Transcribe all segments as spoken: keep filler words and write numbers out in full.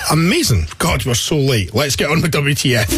Amazing. God, we're so late. Let's get on with W T F.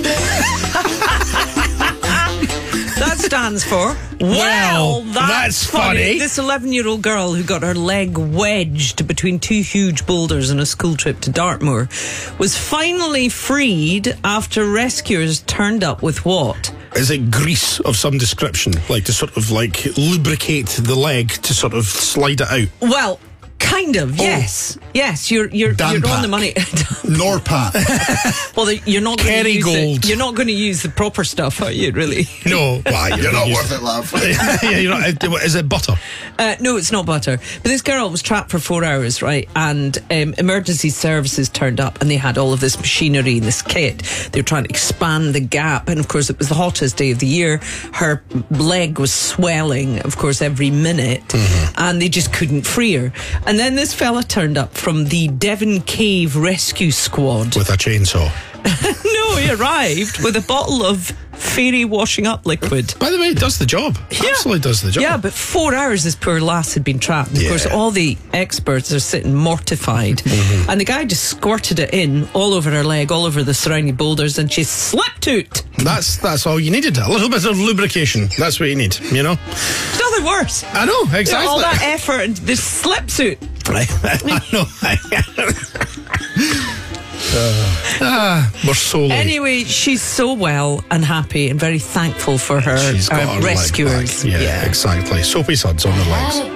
That stands for, Well, well, that's, that's funny. This eleven-year-old girl who got her leg wedged between two huge boulders on a school trip to Dartmoor was finally freed after rescuers turned up with what? Is it grease of some description? Like to sort of like lubricate the leg to sort of slide it out? Well, kind of, Oh. yes. Yes, you're you're, Dan you're on Pack. the money. Norpat. Well, you're not going to Kerry use Gold. The, you're not going to use the proper stuff, are you, really? No. Why? You're not worth it, love. Yeah, you're not, is it butter? Uh, no, it's not butter. But this girl was trapped for four hours, right? And um, emergency services turned up and they had all of this machinery and this kit. They were trying to expand the gap. And of course, it was the hottest day of the year. Her leg was swelling, of course, every minute. Mm-hmm. And they just couldn't free her. And then this fella turned up from the Devon Cave Rescue Squad. With a chainsaw. No, he arrived with a bottle of fairy washing up liquid. By the way, it does the job. Yeah. Absolutely does the job. Yeah, but four hours this poor lass had been trapped. And of Yeah. course, all the experts are sitting mortified. Mm-hmm. And the guy just squirted it in all over her leg, all over the surrounding boulders, and she slipped out. That's that's all you needed. A little bit of lubrication. That's what you need, you know? There's nothing worse. I know, exactly. All that effort and this slips out. I, I know. Ah, we're so late. Anyway, she's so well and happy and very thankful for her She's got uh, her leg rescuers. back. Yeah, exactly. Soapy suds on the legs.